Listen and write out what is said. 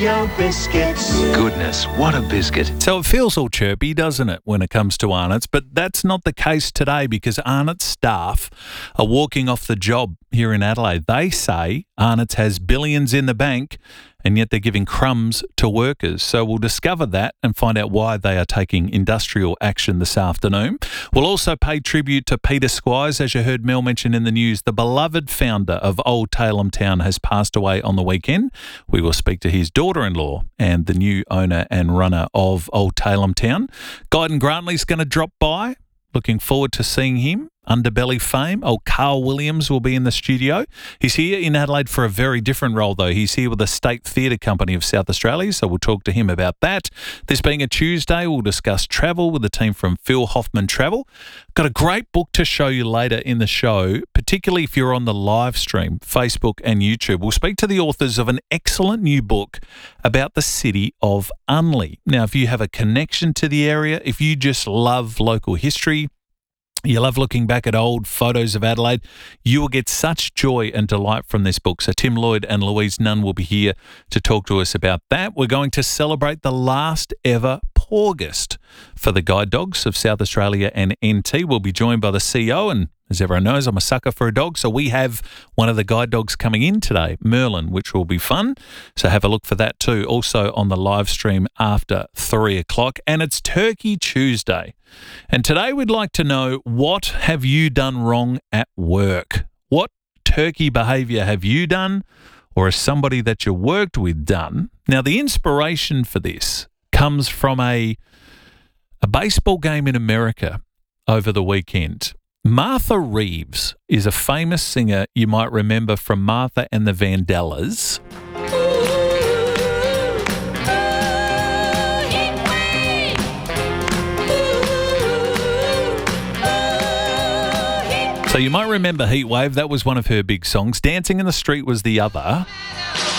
Yo biscuits. Goodness, what a biscuit. So it feels all chirpy, doesn't it, when it comes to Arnott's? But that's not the case today because Arnott's staff are walking off the job here in Adelaide. They say Arnott's has billions in the bank and yet they're giving crumbs to workers. So we'll discover that and find out why they are taking industrial action this afternoon. We'll also pay tribute to Peter Squires. As you heard Mel mention in the news, the beloved founder of Old Tailem Town has passed away on the weekend. We will speak to his daughter-in-law and the new owner and runner of Old Tailem Town. Guyton Grantley's going to drop by. Looking forward to seeing him. Underbelly fame. Old Carl Williams will be in the studio. He's here in Adelaide for a very different role, though. He's here with the State Theatre Company of South Australia, so we'll talk to him about that. This being a Tuesday, we'll discuss travel with the team from Phil Hoffman Travel. Got a great book to show you later in the show, particularly if you're on the live stream, Facebook and YouTube. We'll speak to the authors of an excellent new book about the city of Unley. Now, if you have a connection to the area, if you just love local history, you love looking back at old photos of Adelaide, you will get such joy and delight from this book. So Tim Lloyd and Louise Nunn will be here to talk to us about that. We're going to celebrate the last ever August for the Guide Dogs of South Australia and NT. We'll be joined by the CEO, and as everyone knows, I'm a sucker for a dog, so we have one of the guide dogs coming in today, Merlin, which will be fun. So have a look for that too, also on the live stream after 3 o'clock. And it's Turkey Tuesday. And today we'd like to know, what have you done wrong at work? What turkey behaviour have you done, or has somebody that you worked with done? Now, the inspiration for this comes from a baseball game in America over the weekend. Martha Reeves is a famous singer you might remember from Martha and the Vandellas. So you might remember Heatwave. That was one of her big songs. Dancing in the Street was the other.